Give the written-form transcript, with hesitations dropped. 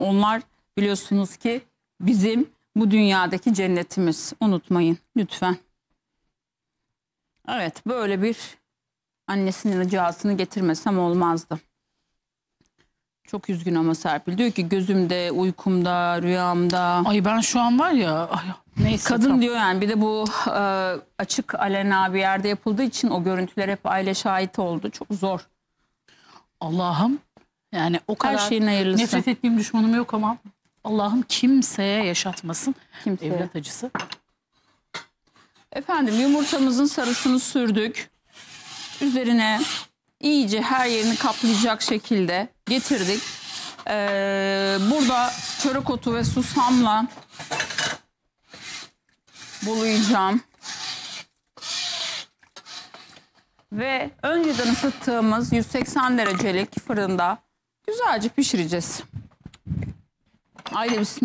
Onlar biliyorsunuz ki bizim bu dünyadaki cennetimiz. Unutmayın lütfen. Evet, böyle bir annesinin ricasını getirmesem olmazdı. Çok üzgün ama Serpil. Diyor ki gözümde, uykumda, rüyamda. Ay ben şu an var ya, ay, neyse. Kadın tamam. diyor yani, bir de bu açık alena bir yerde yapıldığı için o görüntüler hep aile şahit oldu. Çok zor. Allah'ım, yani o kadar şeyin hayırlısı. nefret ettiğim düşmanım yok ama Allah'ım kimseye yaşatmasın. Kimseye. Evlat acısı. Efendim, yumurtamızın sarısını sürdük. Üzerine iyice her yerini kaplayacak şekilde getirdik. Burada çörek otu ve susamla bulayacağım. Ve önceden ısıttığımız 180 derecelik fırında güzelce pişireceğiz. Haydi bismillah.